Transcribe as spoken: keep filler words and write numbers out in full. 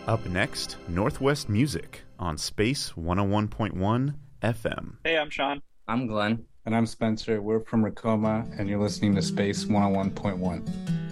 Up next, Northwest Music on Space one oh one point one F M. Hey, I'm Sean. I'm Glenn. And I'm Spencer. We're from Racoma, and you're listening to Space one oh one point one.